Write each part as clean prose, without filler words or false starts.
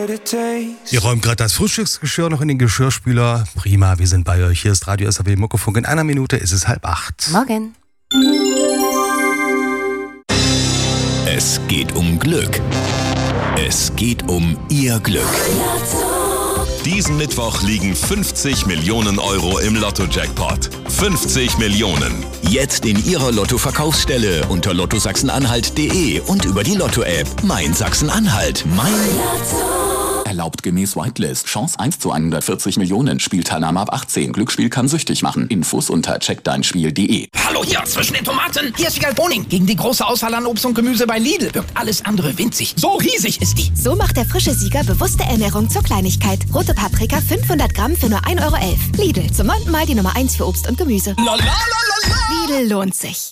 Ihr räumt gerade das Frühstücksgeschirr noch in den Geschirrspüler. Prima, wir sind bei euch. Hier ist Radio SAW Muckefunk. In einer Minute ist es 7:30. Morgen. Es geht um Glück. Es geht um Ihr Glück. Diesen Mittwoch liegen 50 Millionen Euro im Lotto-Jackpot. 50 Millionen. Jetzt in Ihrer Lotto-Verkaufsstelle unter lottosachsen-anhalt.de und über die Lotto-App. Mein Sachsen-Anhalt. Mein Lotto. Erlaubt gemäß Whitelist. Chance 1 zu 140 Millionen. Spielteilnahme ab 18. Glücksspiel kann süchtig machen. Infos unter checkdeinspiel.de. Hallo hier zwischen den Tomaten. Hier ist Wiegald Boning. Gegen die große Auswahl an Obst und Gemüse bei Lidl wirkt alles andere winzig. So riesig ist die. So macht der frische Sieger bewusste Ernährung zur Kleinigkeit. Rote Paprika 500 Gramm für nur 1,11 Euro. Lidl, zum 9. Mal die Nummer 1 für Obst und Gemüse. Lidl lohnt sich.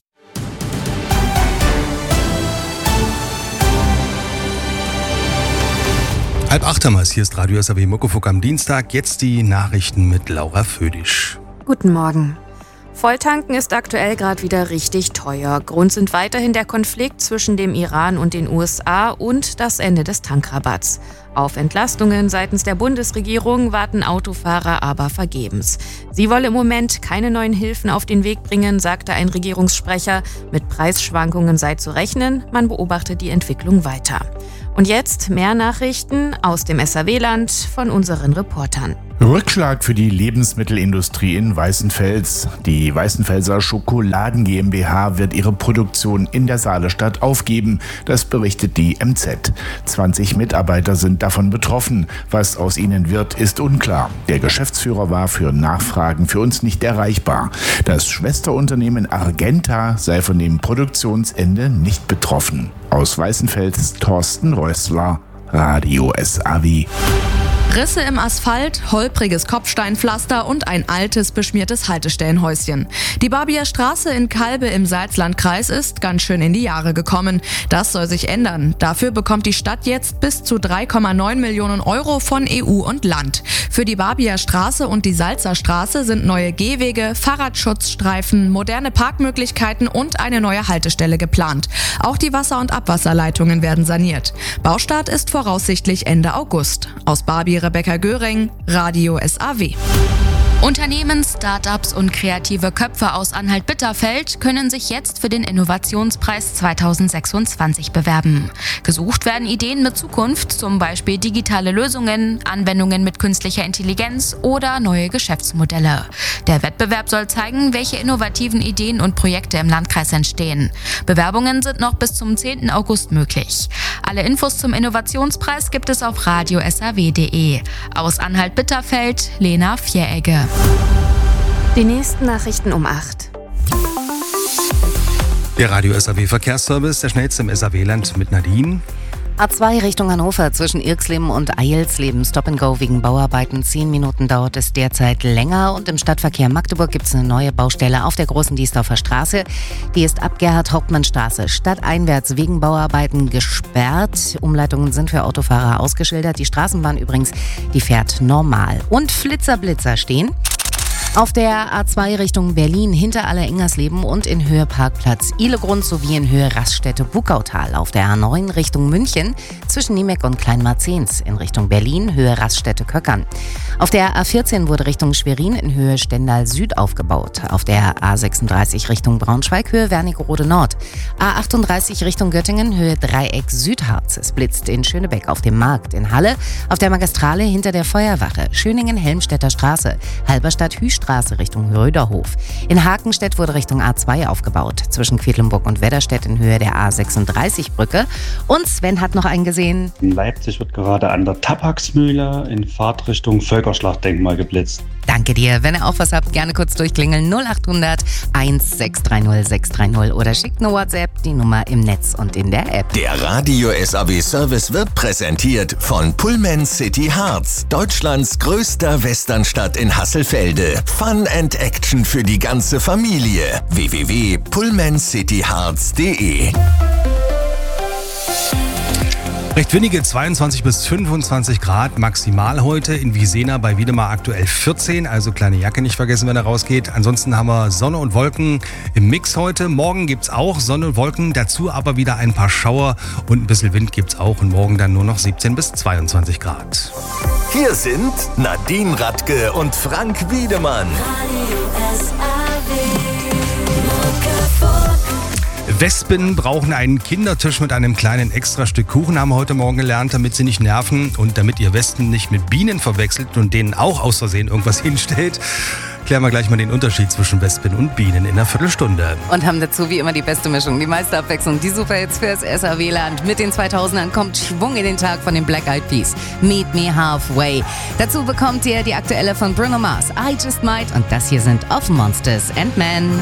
Halb 8 haben wir es. Hier ist Radio SAW Muckefunk am Dienstag. Jetzt die Nachrichten mit Laura Födisch. Guten Morgen. Volltanken ist aktuell gerade wieder richtig teuer. Grund sind weiterhin der Konflikt zwischen dem Iran und den USA und das Ende des Tankrabatts. Auf Entlastungen seitens der Bundesregierung warten Autofahrer aber vergebens. Sie wolle im Moment keine neuen Hilfen auf den Weg bringen, sagte ein Regierungssprecher. Mit Preisschwankungen sei zu rechnen, man beobachtet die Entwicklung weiter. Und jetzt mehr Nachrichten aus dem SAW-Land von unseren Reportern. Rückschlag für die Lebensmittelindustrie in Weißenfels. Die Weißenfelser Schokoladen GmbH wird ihre Produktion in der Saalestadt aufgeben. Das berichtet die MZ. 20 Mitarbeiter sind davon betroffen. Was aus ihnen wird, ist unklar. Der Geschäftsführer war für Nachfragen für uns nicht erreichbar. Das Schwesterunternehmen Argenta sei von dem Produktionsende nicht betroffen. Aus Weißenfels Thorsten Rössler, Radio SAW. Risse im Asphalt, holpriges Kopfsteinpflaster und ein altes, beschmiertes Haltestellenhäuschen. Die Barbier Straße in Kalbe im Salzlandkreis ist ganz schön in die Jahre gekommen. Das soll sich ändern. Dafür bekommt die Stadt jetzt bis zu 3,9 Millionen Euro von EU und Land. Für die Barbier Straße und die Salzer Straße sind neue Gehwege, Fahrradschutzstreifen, moderne Parkmöglichkeiten und eine neue Haltestelle geplant. Auch die Wasser- und Abwasserleitungen werden saniert. Baustart ist voraussichtlich Ende August. Aus Barbier Rebecca Göring, Radio SAW. Unternehmen, Startups und kreative Köpfe aus Anhalt-Bitterfeld können sich jetzt für den Innovationspreis 2026 bewerben. Gesucht werden Ideen mit Zukunft, zum Beispiel digitale Lösungen, Anwendungen mit künstlicher Intelligenz oder neue Geschäftsmodelle. Der Wettbewerb soll zeigen, welche innovativen Ideen und Projekte im Landkreis entstehen. Bewerbungen sind noch bis zum 10. August möglich. Alle Infos zum Innovationspreis gibt es auf radiosaw.de. Aus Anhalt-Bitterfeld, Lena Vieregge. Die nächsten Nachrichten um 8. Der Radio SAW Verkehrsservice, der schnellste im SAW-Land mit Nadine. A2 Richtung Hannover zwischen Irksleben und Eilsleben. Stop and Go wegen Bauarbeiten. 10 Minuten dauert es derzeit länger. Und im Stadtverkehr Magdeburg gibt es eine neue Baustelle auf der Großen Diesdorfer Straße. Die ist ab Gerhard-Hauptmann-Straße stadteinwärts wegen Bauarbeiten gesperrt. Umleitungen sind für Autofahrer ausgeschildert. Die Straßenbahn übrigens, die fährt normal. Und Flitzer stehen auf der A2 Richtung Berlin hinter Allerengersleben und in Höhe Parkplatz Ihlegrund sowie in Höhe Raststätte Buckautal. Auf der A9 Richtung München zwischen Niemek und Kleinmarzens in Richtung Berlin Höhe Raststätte Köckern. Auf der A14 wurde Richtung Schwerin in Höhe Stendal Süd aufgebaut. Auf der A36 Richtung Braunschweig Höhe Wernigerode Nord. A38 Richtung Göttingen Höhe Dreieck Südharz. Es blitzt in Schönebeck auf dem Markt. In Halle auf der Magistrale hinter der Feuerwache. Schöningen-Helmstedter Straße. Halberstadt-Hüstraße Richtung Röderhof. In Hakenstedt wurde Richtung A2 aufgebaut. Zwischen Quedlinburg und Wedderstedt in Höhe der A36-Brücke. Und Sven hat noch einen gesehen. In Leipzig wird gerade an der Tabaksmühle in Fahrtrichtung Völkerschlachtdenkmal geblitzt. Danke dir. Wenn ihr auch was habt, gerne kurz durchklingeln. 0800 1630 630 oder schickt eine WhatsApp, die Nummer im Netz und in der App. Der Radio SAW Service wird präsentiert von Pullman City Harz, Deutschlands größter Westernstadt in Hasselfelde. Fun and Action für die ganze Familie. www.pullmancityharz.de Recht windige 22 bis 25 Grad maximal heute. In Wiesena bei Wiedemar aktuell 14, also kleine Jacke nicht vergessen, wenn er rausgeht. Ansonsten haben wir Sonne und Wolken im Mix heute. Morgen gibt's auch Sonne und Wolken, dazu aber wieder ein paar Schauer und ein bisschen Wind gibt's auch. Und morgen dann nur noch 17 bis 22 Grad. Hier sind Nadine Radke und Frank Wiedemann. Wespen brauchen einen Kindertisch mit einem kleinen Extrastück Kuchen, haben wir heute Morgen gelernt, damit sie nicht nerven und damit ihr Wespen nicht mit Bienen verwechselt und denen auch aus Versehen irgendwas hinstellt. Klären wir gleich mal den Unterschied zwischen Wespen und Bienen in einer Viertelstunde. Und haben dazu wie immer die beste Mischung, die meiste Abwechslung, die Superhits fürs SAW-Land. Mit den 2000ern kommt Schwung in den Tag von den Black Eyed Peas. Meet Me Halfway. Dazu bekommt ihr die aktuelle von Bruno Mars, I Just Might. Und das hier sind Of Monsters and Men.